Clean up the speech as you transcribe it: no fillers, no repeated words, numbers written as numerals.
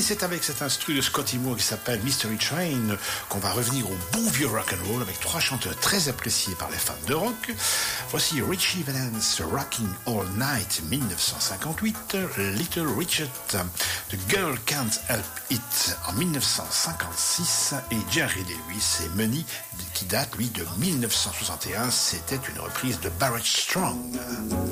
c'est avec cet instru de Scotty Moore qui s'appelle Mystery Train qu'on va revenir au bon vieux rock'n'roll avec trois chanteurs très appréciés par les fans de rock. Voici Richie Valens, Rocking All Night 1958, Little Richard, The Girl Can't Help It en 1956 et Jerry Lewis et Money qui date lui de 1961. C'était une reprise de Barrett Strong.